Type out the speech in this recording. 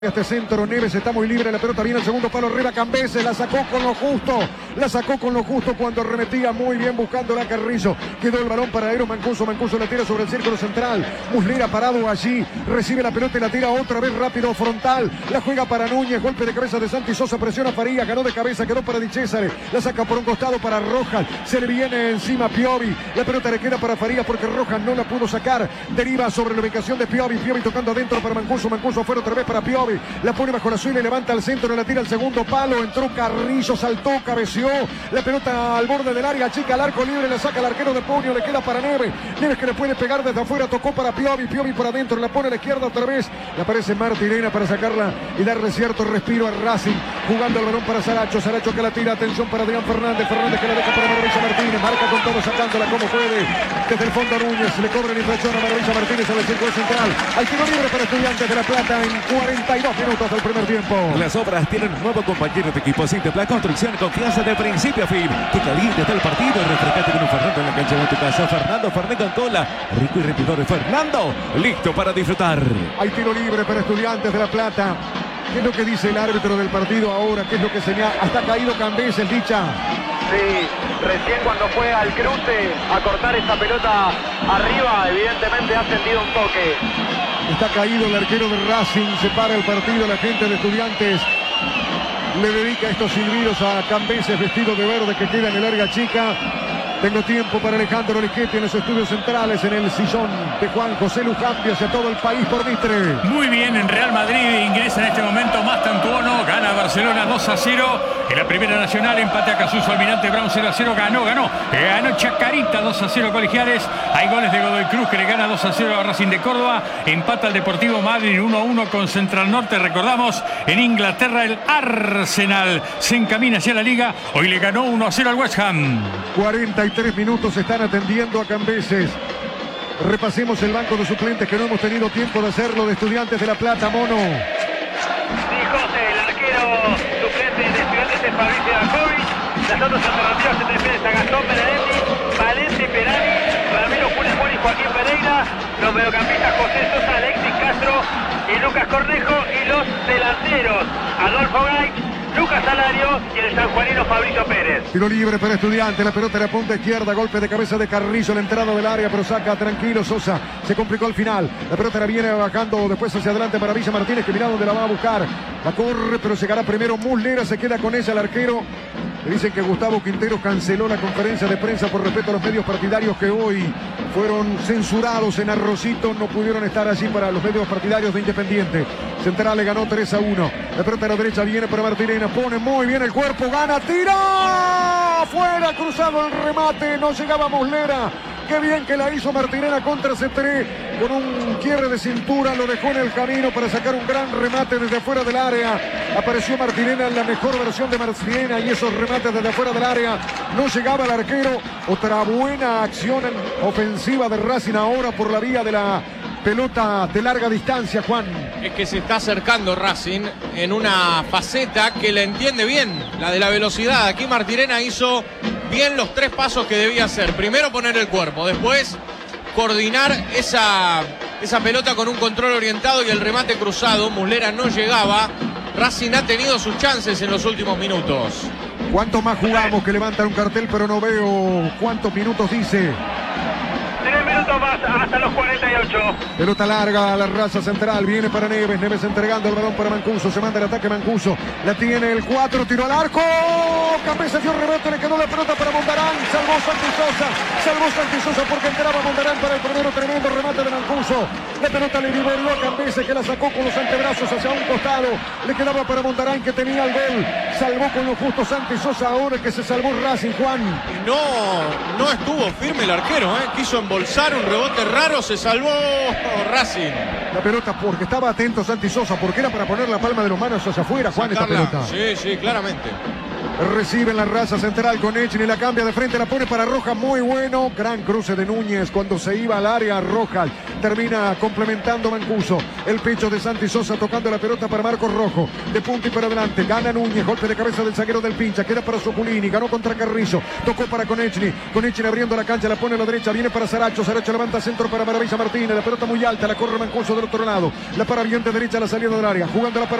Este centro, Neves está muy libre, la pelota viene al segundo palo, arriba Cambeses, la sacó con lo justo cuando arremetía muy bien buscando a Carrillo, quedó el balón para Eero Mancuso la tira sobre el círculo central, Muslera parado allí, recibe la pelota y la tira otra vez rápido frontal, la juega para Núñez, golpe de cabeza de Santi Sosa, presiona a Farías, ganó de cabeza, quedó para Di Cesare, la saca por un costado para Rojas, se le viene encima Piovi, la pelota le queda para Farías porque Rojas no la pudo sacar, deriva sobre la ubicación de Piovi tocando adentro para Mancuso afuera otra vez para Piovi, la pone bajo la suela y levanta al centro, la tira al segundo palo, entró Carrillo, saltó, cabeceó, la pelota al borde del área, chica al arco libre, la saca el arquero de puño, le queda para Neves que le puede pegar desde afuera, tocó para Piovi por adentro, la pone a la izquierda otra vez, le aparece Martirena para sacarla y darle cierto respiro a Racing, jugando el balón para Saracho que la tira, atención para Adrián Fernández que la deja para Maravilla Martínez, marca con todo sacándola como puede, desde el fondo Núñez, le cobra la infracción a Maravilla Martínez en el círculo central, al tiro libre para Estudiantes de La Plata en 42 minutos del primer tiempo. Las obras tienen un nuevo compañero de equipo, Sintepla Construcción, confianza de principio a fin. Que caliente está el partido, refrescate con un Fernando en la cancha de tu casa. Fernando Ancola, rico y repetidor. Fernando, listo para disfrutar. Hay tiro libre para Estudiantes de La Plata. ¿Qué es lo que dice el árbitro del partido ahora? ¿Qué es lo que señala? Hasta caído Cambeses, dicha. Sí, recién cuando fue al cruce a cortar esa pelota arriba, evidentemente ha sentido un toque. Está caído el arquero de Racing, se para el partido, la gente de Estudiantes le dedica estos silbidos a Cambeses vestido de verde que queda en el área chica. Tengo tiempo para Alejandro Lichetti en los estudios centrales, en el sillón de Juan José Lujambio hacia todo el país por Mitre. Muy bien, en Real Madrid ingresa en este momento Mastantuono, gana Barcelona 2-0. En la Primera Nacional empate a Casuso Almirante Brown 0-0, ganó Chacarita 2-0 Colegiales. Hay goles de Godoy Cruz que le gana 2-0 a Racing de Córdoba. Empata el Deportivo Madrid 1-1 con Central Norte. Recordamos, en Inglaterra el Arsenal se encamina hacia la Liga. Hoy le ganó 1-0 al West Ham. 43 minutos están atendiendo a Cambeses. Repasemos el banco de suplentes que no hemos tenido tiempo de hacerlo de Estudiantes de La Plata, Mono. Sí, José, el arquero suplente de Estudiantes es Fabricio Dacovic. Las otras alternativas se refieren a Gastón Benedetti, Valente Perani, Ramiro Funes Mori y Joaquín Pereira. Los mediocampistas José Sosa, Alexis Castro y Lucas Cornejo. Y los delanteros Adolfo Gaich, Lucas Salario y el sanjuanino Fabricio Pérez. Tiro libre para Estudiantes, la pelota en la punta izquierda, golpe de cabeza de Carrillo, la entrada del área, pero saca tranquilo Sosa, se complicó al final, la pelota la viene bajando después hacia adelante Maravilla Martínez, que mira dónde la va a buscar, la corre, pero llegará primero Muslera, se queda con ella el arquero. Le dicen que Gustavo Quintero canceló la conferencia de prensa por respeto a los medios partidarios que hoy fueron censurados en Arrocito, no pudieron estar allí para los medios partidarios de Independiente. Central le ganó 3-1. La pelota a la derecha viene para Martirena, pone muy bien el cuerpo, gana, tira, afuera, cruzado el remate, no llegaba Muslera. Qué bien que la hizo Martirena contra C3, con un quiebre de cintura, lo dejó en el camino para sacar un gran remate desde afuera del área. Apareció Martirena en la mejor versión de Martirena y esos remates desde afuera del área. No llegaba el arquero. Otra buena acción ofensiva de Racing ahora por la vía de la pelota de larga distancia, Juan. Es que se está acercando Racing en una faceta que la entiende bien, la de la velocidad. Aquí Martirena hizo bien los tres pasos que debía hacer. Primero poner el cuerpo, después coordinar esa pelota con un control orientado y el remate cruzado. Muslera no llegaba. Racing ha tenido sus chances en los últimos minutos. ¿Cuántos más jugamos? Que levantan un cartel, pero no veo cuántos minutos dice. 3 minutos más hasta los 48. Pelota larga a la raza central, viene para Neves entregando el balón para Mancuso, se manda el ataque Mancuso, la tiene el 4, tiro al arco, Cambeses dio rebote, le quedó la pelota para Mondarán, salvó Santi Sosa porque entraba Mondarán para el primero, tremendo remate de Mancuso, la pelota le liberó a Cambeses que la sacó con los antebrazos hacia un costado, le quedaba para Mondarán que tenía el gol, salvó con lo justo Santi Sosa, ahora que se salvó Racing, Juan. No estuvo firme el arquero, quiso embolsar un rebote raro, se salvó Racing. La pelota porque estaba atento Santi Sosa, porque era para poner la palma de las manos hacia afuera, Juan, esta pelota. Sí, claramente. Recibe en la raza central con Echny, la cambia de frente, la pone para Rojas, muy bueno. Gran cruce de Núñez cuando se iba al área. Rojas termina complementando Mancuso. El pecho de Santi Sosa tocando la pelota para Marcos Rojo. De punta y para adelante. Gana Núñez, golpe de cabeza del zaguero del Pincha. Queda para Soculini, ganó contra Carrizo. Tocó para Konechny. Konechny abriendo la cancha, la pone a la derecha. Viene para Saracho. Saracho levanta centro para Maravilla Martínez. La pelota muy alta, la corre Mancuso del otro lado. La para bien de derecha a la salida del área. Jugando la para